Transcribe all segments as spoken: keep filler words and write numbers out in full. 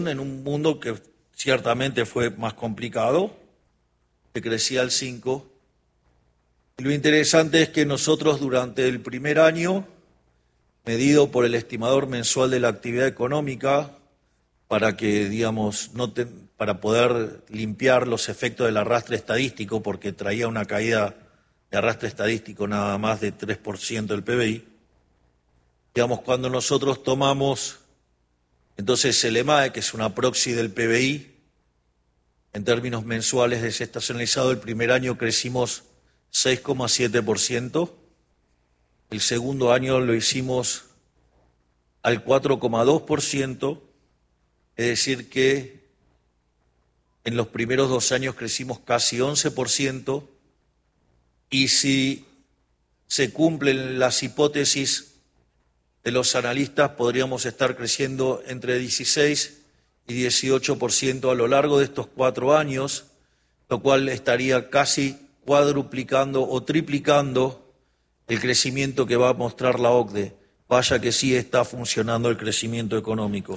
en un mundo que ciertamente fue más complicado, que crecía al cinco. Y lo interesante es que nosotros durante el primer año, medido por el estimador mensual de la actividad económica, para que, digamos, no te, para poder limpiar los efectos del arrastre estadístico, porque traía una caída de arrastre estadístico nada más de tres por ciento del P B I, digamos, cuando nosotros tomamos entonces el E M A E, que es una proxy del P B I, en términos mensuales desestacionalizado, el primer año crecimos seis coma siete por ciento, el segundo año lo hicimos al cuatro coma dos por ciento, es decir que en los primeros dos años crecimos casi once por ciento, y si se cumplen las hipótesis de los analistas, podríamos estar creciendo entre dieciséis y dieciocho por ciento a lo largo de estos cuatro años, lo cual estaría casi cuadruplicando o triplicando el crecimiento que va a mostrar la O C D E. Vaya que sí está funcionando el crecimiento económico.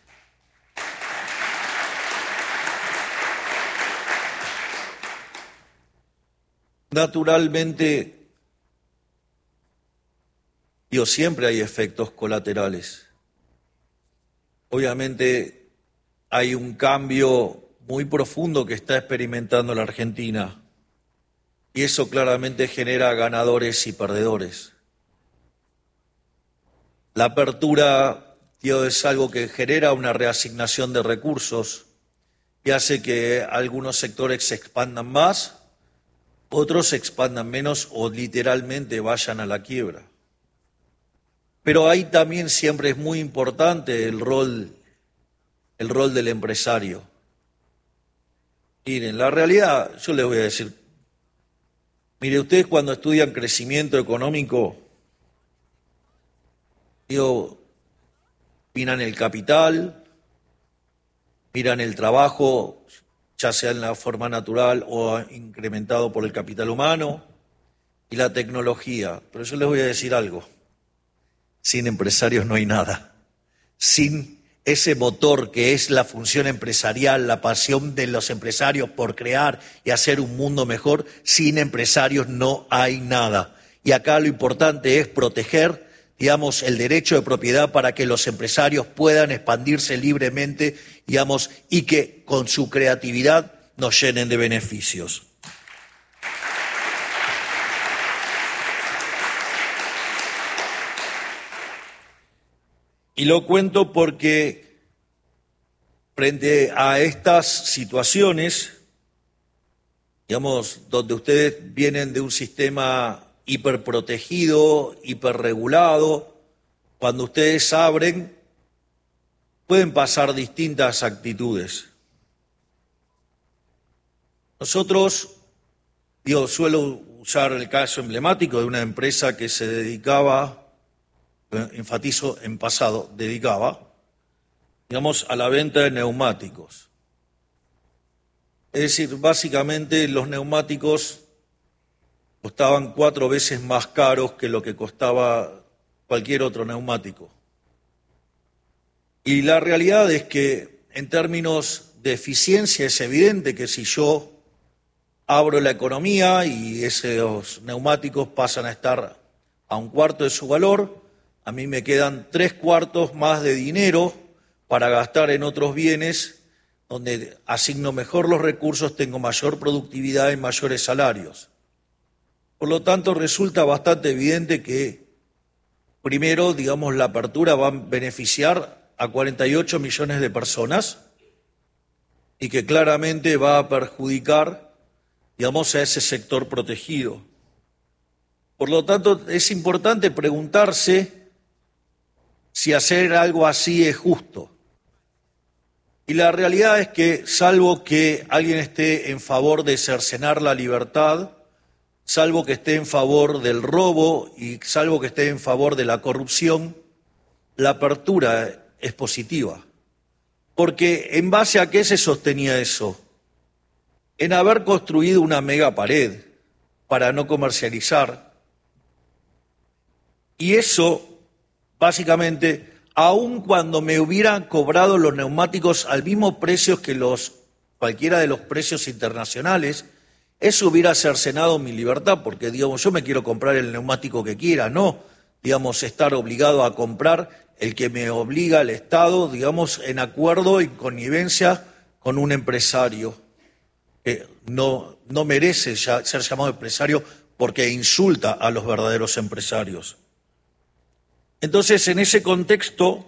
Naturalmente, yo siempre hay efectos colaterales. Obviamente hay un cambio muy profundo que está experimentando la Argentina y eso claramente genera ganadores y perdedores. La apertura, tío, es algo que genera una reasignación de recursos y hace que algunos sectores se expandan más, otros se expandan menos o literalmente vayan a la quiebra. Pero ahí también siempre es muy importante el rol, el rol del empresario. Miren, la realidad, yo les voy a decir, mire, ustedes cuando estudian crecimiento económico, digo, miran el capital, miran el trabajo, ya sea en la forma natural o incrementado por el capital humano, y la tecnología. Pero yo les voy a decir algo. Sin empresarios no hay nada. Sin ese motor que es la función empresarial, la pasión de los empresarios por crear y hacer un mundo mejor, sin empresarios no hay nada. Y acá lo importante es proteger, digamos, el derecho de propiedad para que los empresarios puedan expandirse libremente, digamos, y que con su creatividad nos llenen de beneficios. Y lo cuento porque frente a estas situaciones, digamos, donde ustedes vienen de un sistema hiperprotegido, hiperregulado, cuando ustedes abren, pueden pasar distintas actitudes. Nosotros, yo suelo usar el caso emblemático de una empresa que se dedicaba, enfatizo en pasado, dedicaba, digamos, a la venta de neumáticos. Es decir, básicamente los neumáticos costaban cuatro veces más caros que lo que costaba cualquier otro neumático. Y la realidad es que en términos de eficiencia es evidente que si yo abro la economía y esos neumáticos pasan a estar a un cuarto de su valor, a mí me quedan tres cuartos más de dinero para gastar en otros bienes, donde asigno mejor los recursos, tengo mayor productividad y mayores salarios. Por lo tanto, resulta bastante evidente que, primero, digamos, la apertura va a beneficiar a cuarenta y ocho millones de personas y que claramente va a perjudicar, digamos, a ese sector protegido. Por lo tanto, es importante preguntarse si hacer algo así es justo. Y la realidad es que, salvo que alguien esté en favor de cercenar la libertad, salvo que esté en favor del robo y salvo que esté en favor de la corrupción, la apertura es positiva. Porque ¿en base a qué se sostenía eso? En haber construido una mega pared para no comercializar. Y eso básicamente aun cuando me hubieran cobrado los neumáticos al mismo precio que los, cualquiera de los precios internacionales, eso hubiera cercenado mi libertad, porque, digamos, yo me quiero comprar el neumático que quiera, no, digamos, estar obligado a comprar el que me obliga el Estado, digamos, en acuerdo y connivencia con un empresario que no, no merece ya ser llamado empresario porque insulta a los verdaderos empresarios. Entonces, en ese contexto,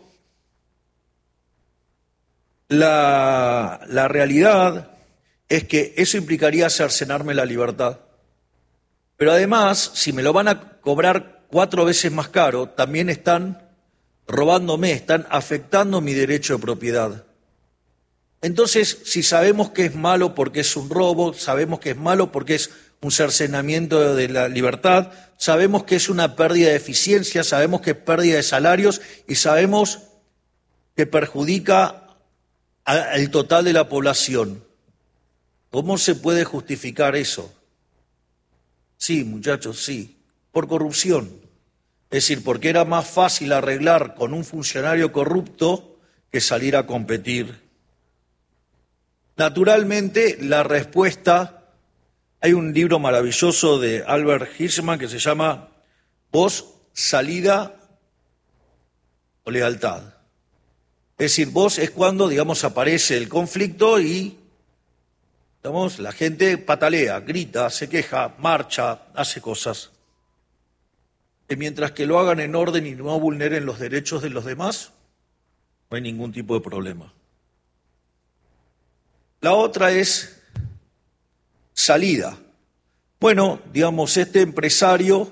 la, la realidad es que eso implicaría cercenarme la libertad. Pero además, si me lo van a cobrar cuatro veces más caro, también están robándome, están afectando mi derecho de propiedad. Entonces, si sabemos que es malo porque es un robo, sabemos que es malo porque es un cercenamiento de la libertad, sabemos que es una pérdida de eficiencia, sabemos que es pérdida de salarios y sabemos que perjudica al total de la población. ¿Cómo se puede justificar eso? Sí, muchachos, sí, por corrupción. Es decir, porque era más fácil arreglar con un funcionario corrupto que salir a competir. Naturalmente, la respuesta, hay un libro maravilloso de Albert Hirschman que se llama Voz, Salida o Lealtad. Es decir, voz es cuando, digamos, aparece el conflicto y, digamos, la gente patalea, grita, se queja, marcha, hace cosas. Y mientras que lo hagan en orden y no vulneren los derechos de los demás, no hay ningún tipo de problema. La otra es salida. Bueno, digamos, este empresario,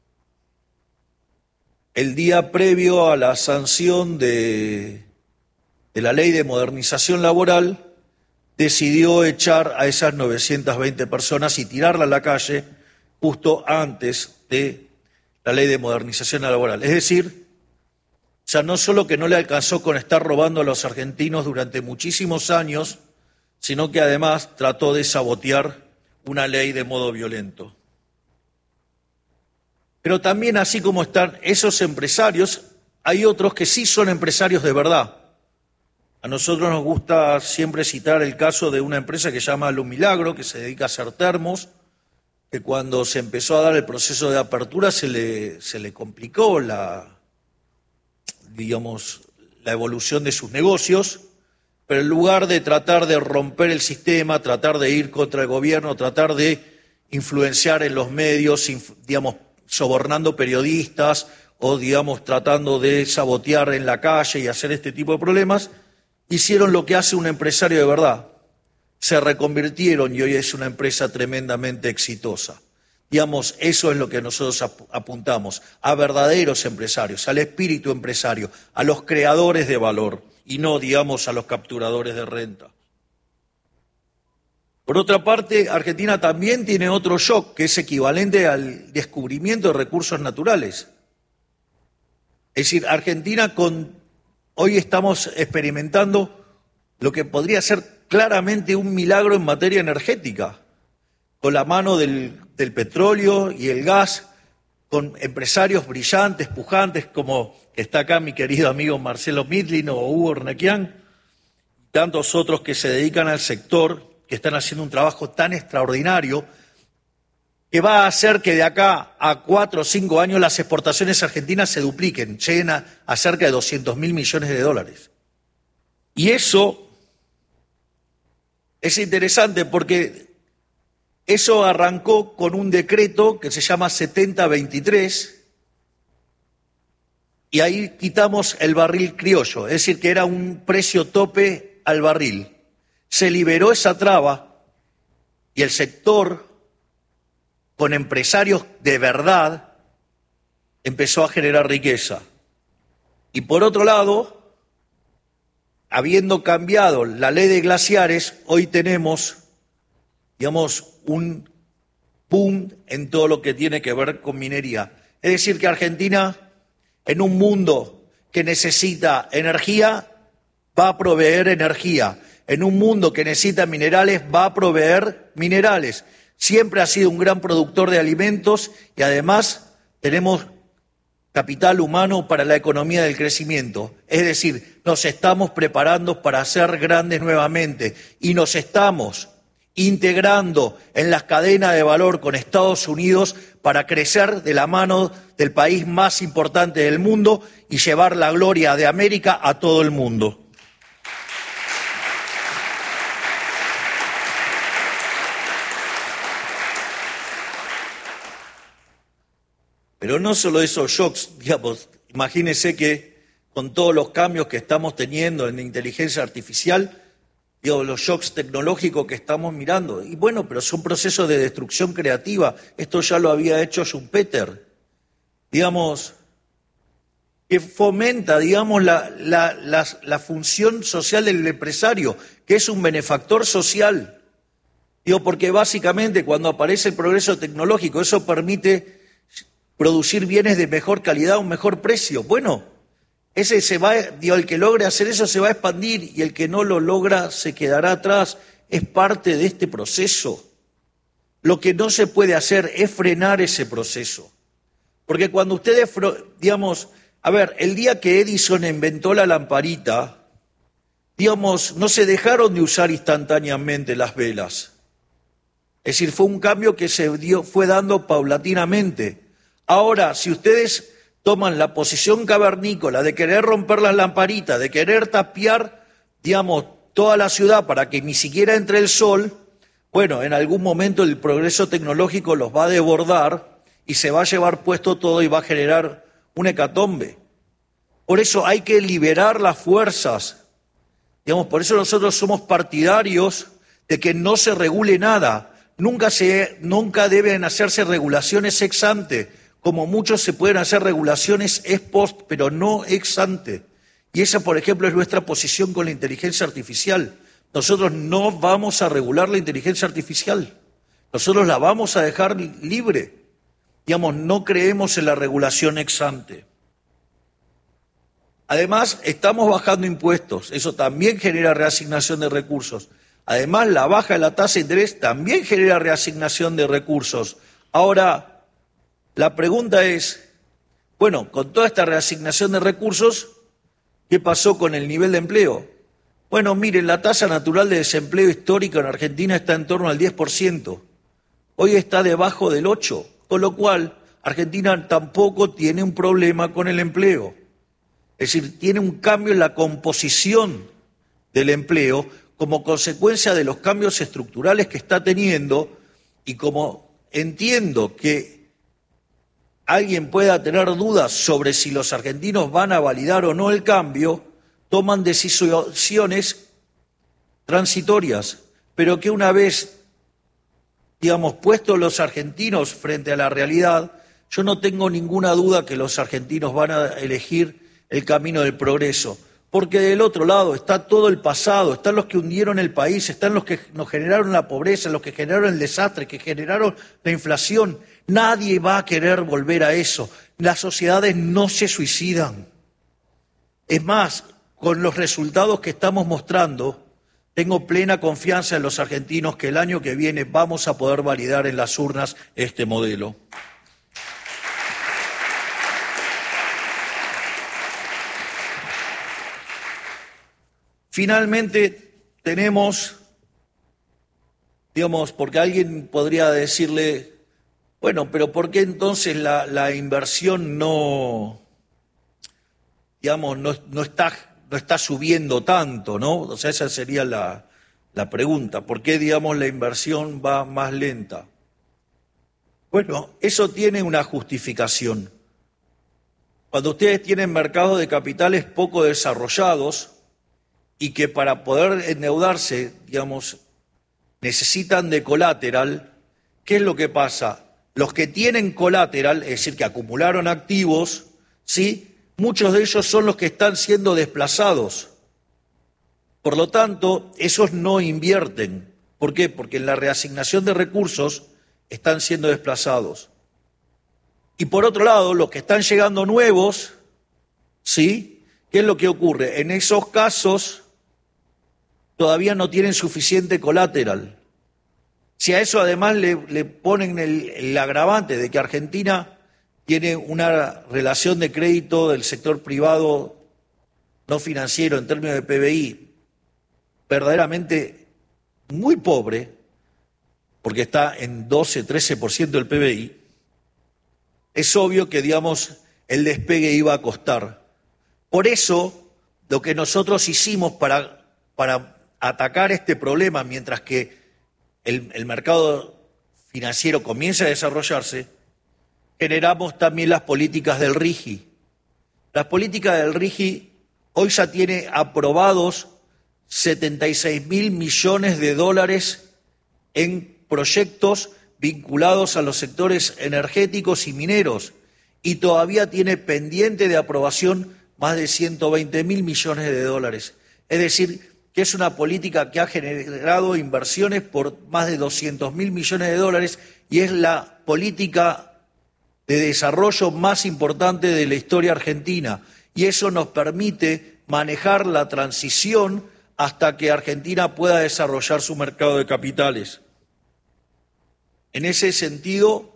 el día previo a la sanción de, de la ley de modernización laboral, decidió echar a esas novecientas veinte personas y tirarla a la calle justo antes de la ley de modernización laboral. Es decir, ya no solo que no le alcanzó con estar robando a los argentinos durante muchísimos años, sino que además trató de sabotear una ley de modo violento. Pero también, así como están esos empresarios, hay otros que sí son empresarios de verdad. A nosotros nos gusta siempre citar el caso de una empresa que se llama Lo Milagro, que se dedica a hacer termos, que cuando se empezó a dar el proceso de apertura se le, se le complicó la, digamos, la evolución de sus negocios, pero en lugar de tratar de romper el sistema, tratar de ir contra el gobierno, tratar de influenciar en los medios, digamos, sobornando periodistas o, digamos, tratando de sabotear en la calle y hacer este tipo de problemas, hicieron lo que hace un empresario de verdad. Se reconvirtieron y hoy es una empresa tremendamente exitosa. Digamos, eso es lo que nosotros ap- apuntamos, a verdaderos empresarios, al espíritu empresario, a los creadores de valor y no, digamos, a los capturadores de renta. Por otra parte, Argentina también tiene otro shock que es equivalente al descubrimiento de recursos naturales. Es decir, Argentina con, hoy estamos experimentando lo que podría ser claramente un milagro en materia energética, con la mano del, del petróleo y el gas, con empresarios brillantes, pujantes, como está acá mi querido amigo Marcelo Midlin o Hugo Ornequian, y tantos otros que se dedican al sector, que están haciendo un trabajo tan extraordinario, que va a hacer que de acá a cuatro o cinco años las exportaciones argentinas se dupliquen, lleguen a, a cerca de doscientos mil millones de dólares. Y eso es interesante porque eso arrancó con un decreto que se llama setenta veintitrés y ahí quitamos el barril criollo, es decir, que era un precio tope al barril. Se liberó esa traba y el sector, con empresarios de verdad, empezó a generar riqueza. Y por otro lado, habiendo cambiado la ley de glaciares, hoy tenemos, digamos, un boom en todo lo que tiene que ver con minería. Es decir, que Argentina, en un mundo que necesita energía, va a proveer energía. En un mundo que necesita minerales, va a proveer minerales. Siempre ha sido un gran productor de alimentos y además tenemos capital humano para la economía del crecimiento. Es decir, nos estamos preparando para ser grandes nuevamente y nos estamos integrando en las cadenas de valor con Estados Unidos para crecer de la mano del país más importante del mundo y llevar la gloria de América a todo el mundo. Pero no solo esos shocks, digamos, imagínense que con todos los cambios que estamos teniendo en la inteligencia artificial, digo, los shocks tecnológicos que estamos mirando, y bueno, pero son procesos de destrucción creativa, esto ya lo había hecho Schumpeter, digamos, que fomenta, digamos, la, la, la, la función social del empresario, que es un benefactor social, digo, porque básicamente cuando aparece el progreso tecnológico, eso permite producir bienes de mejor calidad a un mejor precio. Bueno, ese se va, digo, el que logre hacer eso se va a expandir y el que no lo logra se quedará atrás. Es parte de este proceso. Lo que no se puede hacer es frenar ese proceso. Porque cuando ustedes, digamos, a ver, el día que Edison inventó la lamparita, digamos, no se dejaron de usar instantáneamente las velas. Es decir, fue un cambio que se dio, fue dando paulatinamente. Ahora, si ustedes toman la posición cavernícola de querer romper las lamparitas, de querer tapiar, digamos, toda la ciudad para que ni siquiera entre el sol, bueno, en algún momento el progreso tecnológico los va a desbordar y se va a llevar puesto todo y va a generar un hecatombe. Por eso hay que liberar las fuerzas. Digamos, por eso nosotros somos partidarios de que no se regule nada. Nunca, se, nunca deben hacerse regulaciones ex ante. Como muchos se pueden hacer regulaciones ex post, pero no ex ante. Y esa, por ejemplo, es nuestra posición con la inteligencia artificial. Nosotros no vamos a regular la inteligencia artificial. Nosotros la vamos a dejar libre. Digamos, no creemos en la regulación ex ante. Además, estamos bajando impuestos. Eso también genera reasignación de recursos. Además, la baja de la tasa de interés también genera reasignación de recursos. Ahora, la pregunta es, bueno, con toda esta reasignación de recursos, ¿qué pasó con el nivel de empleo? Bueno, miren, la tasa natural de desempleo histórica en Argentina está en torno al diez por ciento. Hoy está debajo del ocho por ciento, con lo cual Argentina tampoco tiene un problema con el empleo. Es decir, tiene un cambio en la composición del empleo como consecuencia de los cambios estructurales que está teniendo y como entiendo que alguien pueda tener dudas sobre si los argentinos van a validar o no el cambio, toman decisiones transitorias, pero que una vez, digamos, puestos los argentinos frente a la realidad, yo no tengo ninguna duda que los argentinos van a elegir el camino del progreso, porque del otro lado está todo el pasado, están los que hundieron el país, están los que nos generaron la pobreza, los que generaron el desastre, que generaron la inflación. Nadie va a querer volver a eso. Las sociedades no se suicidan. Es más, con los resultados que estamos mostrando, tengo plena confianza en los argentinos que el año que viene vamos a poder validar en las urnas este modelo. Finalmente, tenemos, digamos, porque alguien podría decirle, bueno, pero ¿por qué entonces la, la inversión no, digamos, no, no, está, no está subiendo tanto, ¿no? O sea, esa sería la, la pregunta. ¿Por qué, digamos, la inversión va más lenta? Bueno, eso tiene una justificación. Cuando ustedes tienen mercados de capitales poco desarrollados y que para poder endeudarse, digamos, necesitan de colateral, ¿qué es lo que pasa? Los que tienen colateral, es decir, que acumularon activos, ¿sí? Muchos de ellos son los que están siendo desplazados. Por lo tanto, esos no invierten. ¿Por qué? Porque en la reasignación de recursos están siendo desplazados. Y por otro lado, los que están llegando nuevos, ¿sí? ¿Qué es lo que ocurre? En esos casos todavía no tienen suficiente colateral. Si a eso además le, le ponen el, el agravante de que Argentina tiene una relación de crédito del sector privado no financiero en términos de P B I verdaderamente muy pobre, porque está en doce, trece por ciento del P B I, es obvio que, digamos, el despegue iba a costar. Por eso, lo que nosotros hicimos para, para atacar este problema mientras que el, el mercado financiero comienza a desarrollarse, generamos también las políticas del RIGI. Las políticas del RIGI hoy ya tiene aprobados setenta y seis mil millones de dólares en proyectos vinculados a los sectores energéticos y mineros, y todavía tiene pendiente de aprobación más de ciento veinte mil millones de dólares. Es decir, que es una política que ha generado inversiones por más de doscientos mil millones de dólares y es la política de desarrollo más importante de la historia argentina. Y eso nos permite manejar la transición hasta que Argentina pueda desarrollar su mercado de capitales. En ese sentido,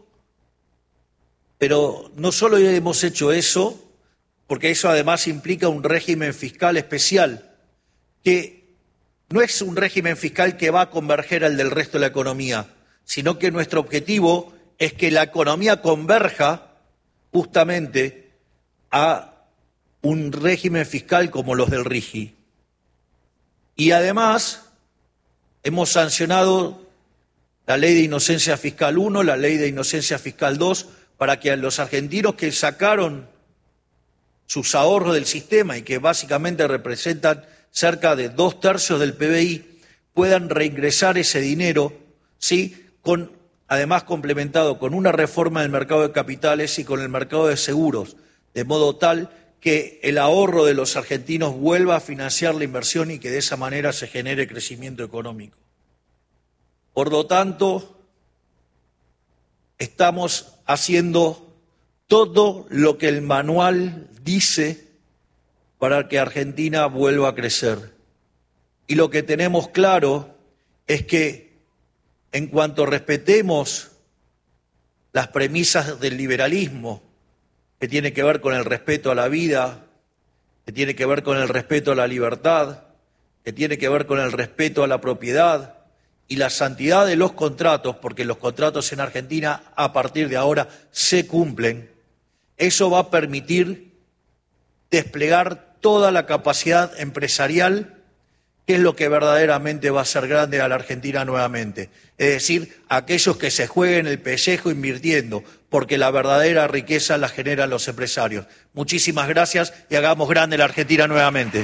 pero no solo hemos hecho eso, porque eso además implica un régimen fiscal especial, que no es un régimen fiscal que va a converger al del resto de la economía, sino que nuestro objetivo es que la economía converja justamente a un régimen fiscal como los del RIGI. Y además hemos sancionado la Ley de Inocencia Fiscal uno, la Ley de Inocencia Fiscal dos, para que a los argentinos que sacaron sus ahorros del sistema y que básicamente representan cerca de dos tercios del P B I, puedan reingresar ese dinero, ¿sí?, con, además complementado con una reforma del mercado de capitales y con el mercado de seguros, de modo tal que el ahorro de los argentinos vuelva a financiar la inversión y que de esa manera se genere crecimiento económico. Por lo tanto, estamos haciendo todo lo que el manual dice para que Argentina vuelva a crecer. Y lo que tenemos claro es que en cuanto respetemos las premisas del liberalismo, que tiene que ver con el respeto a la vida, que tiene que ver con el respeto a la libertad, que tiene que ver con el respeto a la propiedad y la santidad de los contratos, porque los contratos en Argentina a partir de ahora se cumplen, eso va a permitir desplegar toda la capacidad empresarial, que es lo que verdaderamente va a hacer grande a la Argentina nuevamente. Es decir, aquellos que se jueguen el pellejo invirtiendo, porque la verdadera riqueza la generan los empresarios. Muchísimas gracias y hagamos grande la Argentina nuevamente.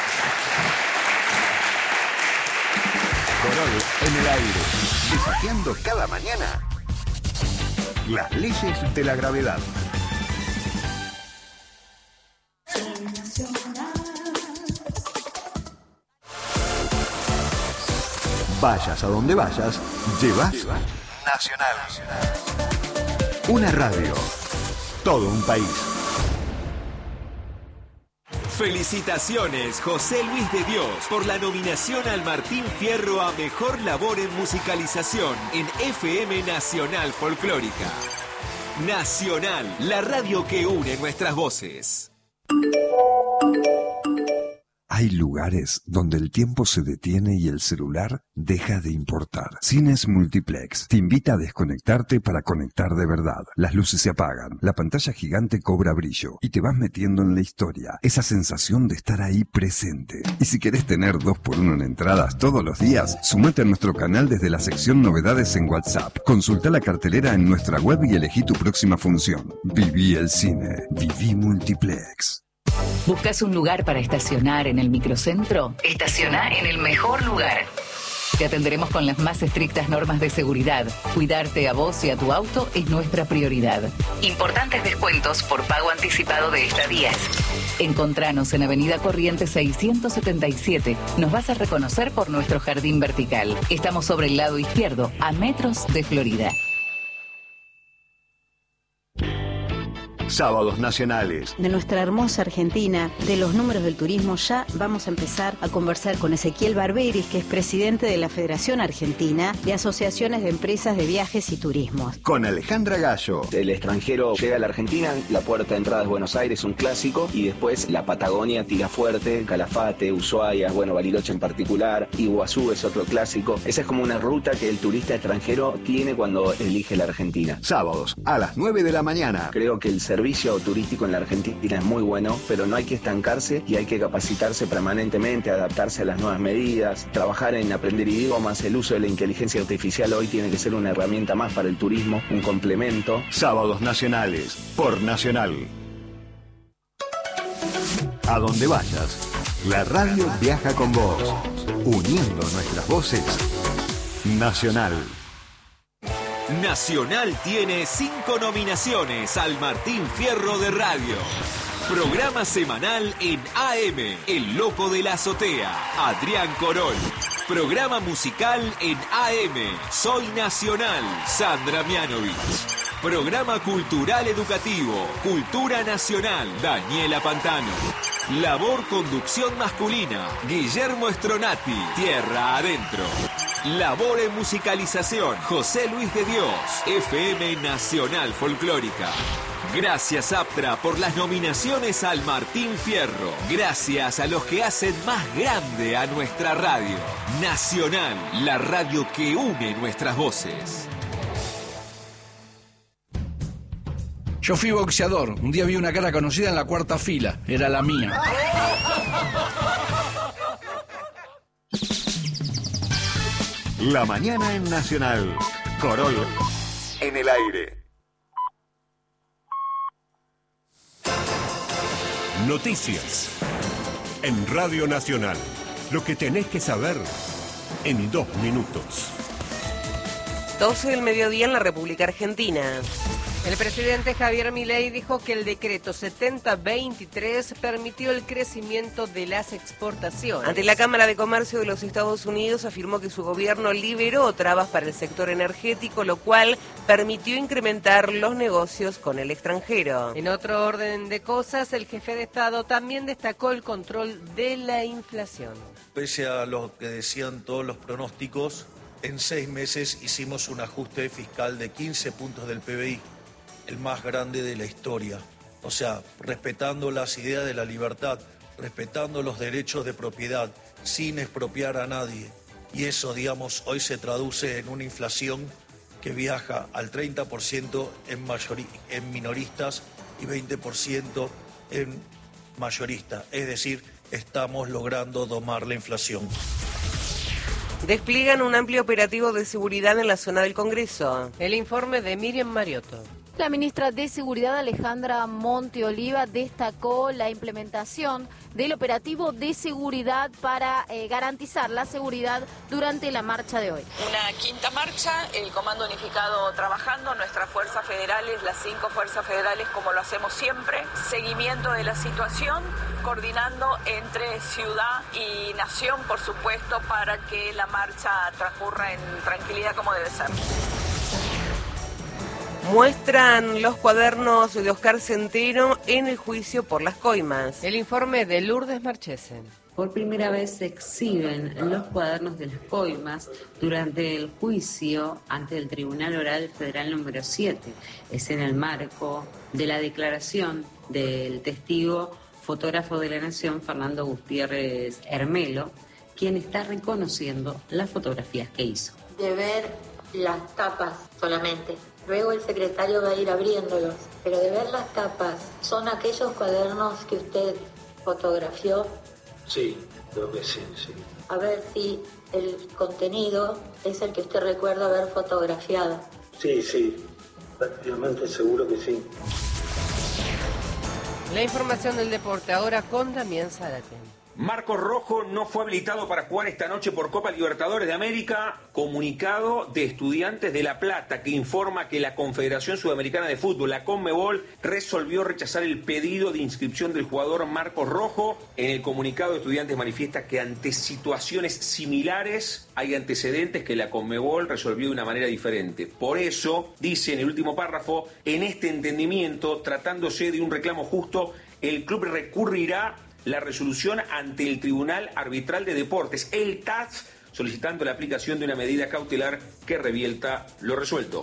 Corol en el aire, desafiando cada mañana las leyes de la gravedad. Vayas a donde vayas, llevas Nacional. Una radio, todo un país. Felicitaciones, José Luis de Dios, por la nominación al Martín Fierro a Mejor Labor en Musicalización en F M Nacional Folclórica. Nacional, la radio que une nuestras voces. Hay lugares donde el tiempo se detiene y el celular deja de importar. Cines Multiplex te invita a desconectarte para conectar de verdad. Las luces se apagan, la pantalla gigante cobra brillo y te vas metiendo en la historia. Esa sensación de estar ahí presente. Y si querés tener dos por uno en entradas todos los días, sumate a nuestro canal desde la sección Novedades en WhatsApp. Consulta la cartelera en nuestra web y elegí tu próxima función. Viví el cine. Viví Multiplex. ¿Buscas un lugar para estacionar en el microcentro? Estaciona en el mejor lugar. Te atenderemos con las más estrictas normas de seguridad. Cuidarte a vos y a tu auto es nuestra prioridad. Importantes descuentos por pago anticipado de estadías. Encontranos en Avenida Corrientes seiscientos setenta y siete. Nos vas a reconocer por nuestro jardín vertical. Estamos sobre el lado izquierdo, a metros de Florida. Sábados nacionales. De nuestra hermosa Argentina, de los números del turismo, ya vamos a empezar a conversar con Ezequiel Barberis, que es presidente de la Federación Argentina de Asociaciones de Empresas de Viajes y Turismos. Con Alejandra Gallo. El extranjero llega a la Argentina, la puerta de entrada es Buenos Aires, un clásico, y después la Patagonia tira fuerte, Calafate, Ushuaia, bueno, Bariloche en particular, Iguazú es otro clásico. Esa es como una ruta que el turista extranjero tiene cuando elige la Argentina. Sábados a las nueve de la mañana. Creo que el servicio turístico en la Argentina es muy bueno, pero no hay que estancarse y hay que capacitarse permanentemente, adaptarse a las nuevas medidas, trabajar en aprender idiomas. El uso de la inteligencia artificial hoy tiene que ser una herramienta más para el turismo, un complemento. Sábados nacionales, por Nacional. A donde vayas, la radio viaja con vos, uniendo nuestras voces. Nacional. Nacional tiene cinco nominaciones al Martín Fierro de Radio. Programa semanal en A M, El Loco de la Azotea, Adrián Corol. Programa musical en A M, Soy Nacional, Sandra Mianovich. Programa cultural educativo, Cultura Nacional, Daniela Pantano. Labor conducción masculina, Guillermo Stronati, Tierra Adentro. Labor en musicalización, José Luis de Dios, F M Nacional Folclórica. Gracias Aptra por las nominaciones al Martín Fierro. Gracias a los que hacen más grande a nuestra radio. Nacional, la radio que une nuestras voces. Yo fui boxeador. Un día vi una cara conocida en la cuarta fila. Era la mía. La mañana en Nacional. Corol en el aire. Noticias. En Radio Nacional. Lo que tenés que saber en dos minutos. doce del mediodía en la República Argentina. El presidente Javier Milei dijo que el decreto setenta veintitrés permitió el crecimiento de las exportaciones. Ante la Cámara de Comercio de los Estados Unidos afirmó que su gobierno liberó trabas para el sector energético, lo cual permitió incrementar los negocios con el extranjero. En otro orden de cosas, el jefe de Estado también destacó el control de la inflación. Pese a lo que decían todos los pronósticos, en seis meses hicimos un ajuste fiscal de quince puntos del P B I. El más grande de la historia. O sea, respetando las ideas de la libertad, respetando los derechos de propiedad, sin expropiar a nadie. Y eso, digamos, hoy se traduce en una inflación que viaja al treinta por ciento en, mayori- en minoristas y veinte por ciento en mayoristas. Es decir, estamos logrando domar la inflación. Despliegan un amplio operativo de seguridad en la zona del Congreso. El informe de Miriam Mariotto. La ministra de Seguridad, Alejandra Monteoliva, destacó la implementación del operativo de seguridad para eh, garantizar la seguridad durante la marcha de hoy. Una quinta marcha, el Comando Unificado trabajando, nuestras fuerzas federales, las cinco fuerzas federales, como lo hacemos siempre, seguimiento de la situación, coordinando entre ciudad y nación, por supuesto, para que la marcha transcurra en tranquilidad como debe ser. Muestran los cuadernos de Oscar Centeno en el juicio por las coimas. El informe de Lourdes Marchesen. Por primera vez se exhiben los cuadernos de las coimas durante el juicio ante el Tribunal Oral Federal número siete. Es en el marco de la declaración del testigo fotógrafo de la Nación, Fernando Gutiérrez Hermelo, quien está reconociendo las fotografías que hizo. De ver las tapas solamente. Luego el secretario va a ir abriéndolos, pero de ver las tapas, ¿son aquellos cuadernos que usted fotografió? Sí, creo que sí, sí. A ver si el contenido es el que usted recuerda haber fotografiado. Sí, sí, prácticamente seguro que sí. La información del deporte ahora con Damián Zárate. Marcos Rojo no fue habilitado para jugar esta noche por Copa Libertadores de América. Comunicado de Estudiantes de La Plata que informa que la Confederación Sudamericana de Fútbol, la Conmebol, resolvió rechazar el pedido de inscripción del jugador Marcos Rojo. En el comunicado de Estudiantes manifiesta que ante situaciones similares hay antecedentes que la Conmebol resolvió de una manera diferente. Por eso, dice en el último párrafo, en este entendimiento, tratándose de un reclamo justo, el club recurrirá la resolución ante el Tribunal Arbitral de Deportes, el T A S, solicitando la aplicación de una medida cautelar que revierta lo resuelto.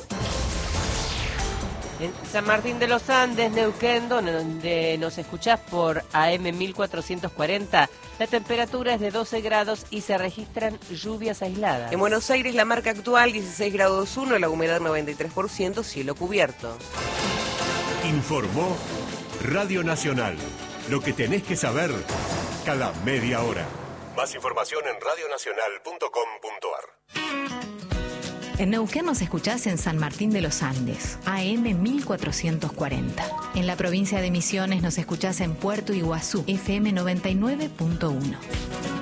En San Martín de los Andes, Neuquén, donde nos escuchás por A M mil cuatrocientos cuarenta, la temperatura es de doce grados y se registran lluvias aisladas. En Buenos Aires, la marca actual dieciséis grados uno, la humedad noventa y tres por ciento, cielo cubierto. Informó Radio Nacional. Lo que tenés que saber cada media hora. Más información en radio nacional punto com punto a r. En Neuquén nos escuchás en San Martín de los Andes, A M mil cuatrocientos cuarenta. En la provincia de Misiones nos escuchás en Puerto Iguazú, F M noventa y nueve punto uno.